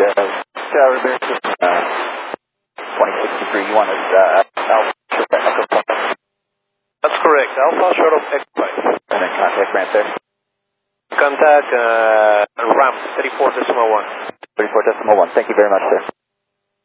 Tower Bear, 26 you want us, Alpha Echo 5. That's correct, Alpha Shuttle Echo 5. And then contact ramp there. Contact ramp 34.1. 34.1, thank you very much, sir.